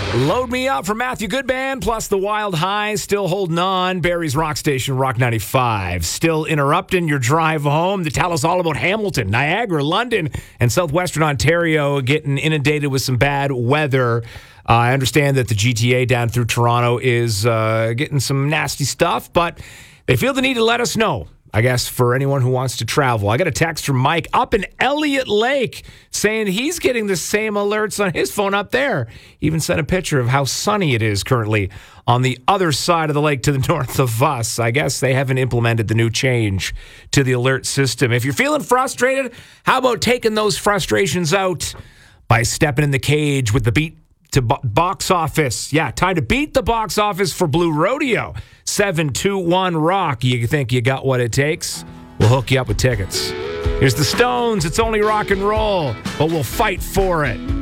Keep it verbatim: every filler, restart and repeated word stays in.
Load me up for Matthew Goodman, plus the Wild Highs still holding on. Barrie's Rock Station, Rock ninety-five. Still interrupting your drive home to tell us all about Hamilton, Niagara, London, and southwestern Ontario getting inundated with some bad weather. Uh, I understand that the G T A down through Toronto is uh, getting some nasty stuff, but they feel the need to let us know. I guess for anyone who wants to travel. I got a text from Mike up in Elliott Lake saying he's getting the same alerts on his phone up there. Even sent a picture of how sunny it is currently on the other side of the lake to the north of us. I guess they haven't implemented the new change to the alert system. If you're feeling frustrated, how about taking those frustrations out by stepping in the cage with the beat to bo- box office? Yeah, time to beat the box office for Blue Rodeo. seven two one rock. You think you got what it takes? We'll hook you up with tickets. Here's the Stones. It's only rock and roll, but we'll fight for it.